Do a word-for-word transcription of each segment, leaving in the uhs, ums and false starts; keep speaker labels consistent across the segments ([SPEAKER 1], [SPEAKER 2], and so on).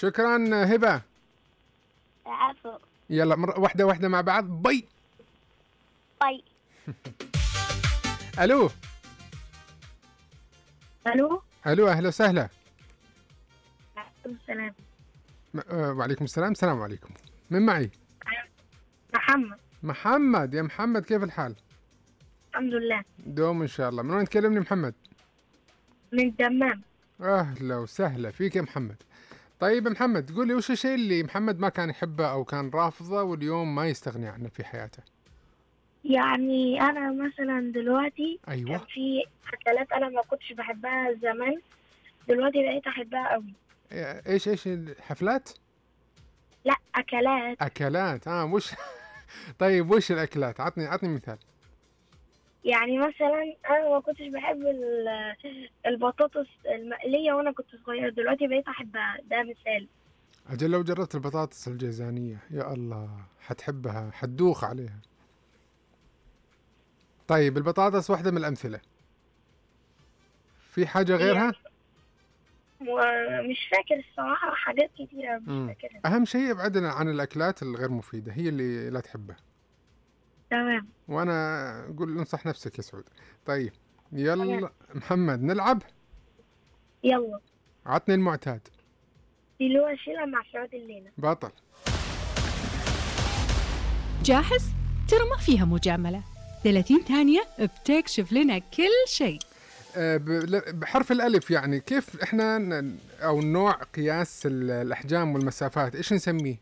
[SPEAKER 1] شكرا هبة.
[SPEAKER 2] عفو.
[SPEAKER 1] يلا مرة واحدة واحدة مع بعض. بي.
[SPEAKER 2] باي.
[SPEAKER 1] ألو.
[SPEAKER 2] الو.
[SPEAKER 1] ألو أهلا وسهلا.
[SPEAKER 2] عليكم السلام.
[SPEAKER 1] م- آه، وعليكم السلام. السلام عليكم. من معي؟
[SPEAKER 2] محمد.
[SPEAKER 1] محمد. يا محمد كيف الحال؟
[SPEAKER 2] الحمد لله.
[SPEAKER 1] دوم إن شاء الله. من وين تكلمني محمد؟
[SPEAKER 2] من الدمام.
[SPEAKER 1] أهلا وسهلا فيك يا محمد. طيب يا محمد قول لي وش الشيء اللي محمد ما كان يحبه أو كان رافضه واليوم ما يستغني عنه في حياته؟
[SPEAKER 2] يعني انا مثلا دلوقتي
[SPEAKER 1] أيوة.
[SPEAKER 2] كان في اكلات انا ما كنتش بحبها زمان، دلوقتي بقيت احبها قوي.
[SPEAKER 1] إيش إيش الحفلات؟
[SPEAKER 2] لا، اكلات.
[SPEAKER 1] أكلات. آه وش طيب وش الأكلات؟ عطني عطني مثال.
[SPEAKER 2] يعني مثلا انا ما كنتش بحب ال- البطاطس المقليه وانا كنت صغير، دلوقتي بقيت احبها، ده مثال.
[SPEAKER 1] أجل لو جربت البطاطس الجيزانية يا الله حتحبها حتدوخ عليها. طيب البطاطس واحدة من الأمثلة، في حاجة غيرها؟
[SPEAKER 2] ومش فاكر الصراحه، حاجات كتيره مش
[SPEAKER 1] مم.
[SPEAKER 2] فاكرها.
[SPEAKER 1] أهم شيء ابعدنا عن الأكلات الغير مفيدة، هي اللي لا تحبها.
[SPEAKER 2] تمام.
[SPEAKER 1] وأنا قول انصح نفسك يا سعود. طيب يلا محمد نلعب.
[SPEAKER 2] يلا.
[SPEAKER 1] عطني المعتاد.
[SPEAKER 2] اللي هو شيلة مع سعود الليلة.
[SPEAKER 1] بطل.
[SPEAKER 3] جاهز؟ ترى ما فيها مجاملة، ثلاثين ثانية بتكشف لنا كل شيء.
[SPEAKER 1] أه ب- بحرف الألف، يعني كيف إحنا ن- أو نوع قياس ال- الأحجام والمسافات إيش نسميه؟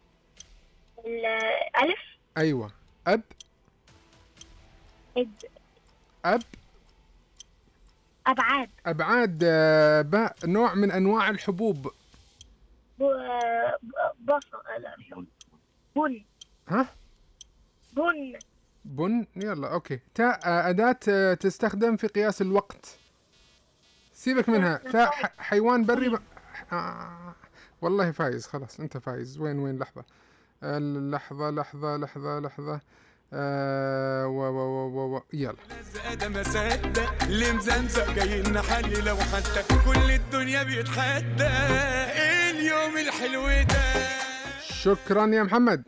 [SPEAKER 2] الألف.
[SPEAKER 1] أيوة. أب.
[SPEAKER 2] إد.
[SPEAKER 1] أب.
[SPEAKER 2] أبعاد.
[SPEAKER 1] أبعاد. آه، باء نوع من أنواع الحبوب.
[SPEAKER 2] ب... ب- بصل. لا، بن.
[SPEAKER 1] ها؟
[SPEAKER 2] بن.
[SPEAKER 1] بن. يلا أوكي. تاء. آه، أداة آه، تستخدم في قياس الوقت. سيبك منها. ثاء ح- حيوان بري ب... آه. والله فايز خلاص أنت فايز. وين وين لحظة. آه، لحظة لحظة لحظة لحظة. آه و و و و و يلا.
[SPEAKER 4] ده ما صدق اللي مزمزق جاي نحلي، لو حتى كل الدنيا بيتحدى ايه اليوم الحلو ده.
[SPEAKER 1] شكرا يا محمد.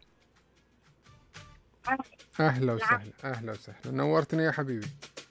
[SPEAKER 2] عفو.
[SPEAKER 1] أهلا وسهلا. أهلا وسهلا نورتني يا حبيبي.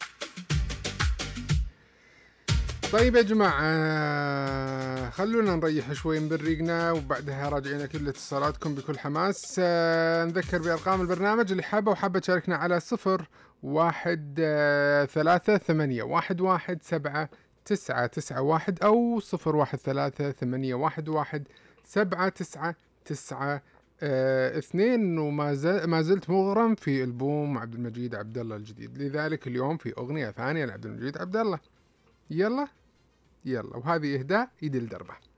[SPEAKER 1] طيب يا جماعة خلونا نريح شوي من بريقنا وبعدها راجعين أكيد لاتصالاتكم بكل حماس. آه نذكر بأرقام البرنامج اللي حابة وحابة تشاركنا على صفر واحد آه ثلاثة ثمانية واحد واحد سبعة تسعة تسعة واحد أو صفر واحد ثلاثة ثمانية واحد واحد سبعة تسعة تسعة آه اثنين. وما زل ما زلت مغرم في ألبوم عبد المجيد عبد الله الجديد، لذلك اليوم في أغنية ثانية لعبد المجيد عبد الله. يلا يلا وهذه إهداء يدل دربه.